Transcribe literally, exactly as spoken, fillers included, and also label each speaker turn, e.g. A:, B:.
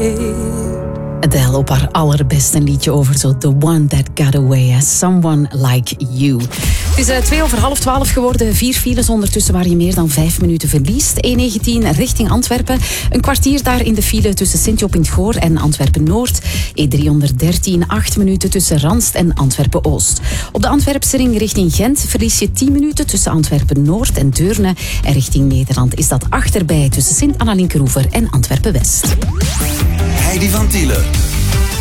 A: Adele op haar allerbeste liedje over zo The One That Got Away, Someone Like You. Het is uh, twee over half twaalf geworden. Vier files ondertussen waar je meer dan vijf minuten verliest. E negentien richting Antwerpen. Een kwartier daar in de file tussen Sint-Job in het Goor en Antwerpen-Noord. E driehonderddertien, acht minuten tussen Ranst en Antwerpen-Oost. Op de Antwerpse ring richting Gent verlies je tien minuten tussen Antwerpen-Noord en Deurne. En richting Nederland is dat achterbij tussen Sint-Anna-Linkeroever en Antwerpen-West.
B: Heidi van Tielen.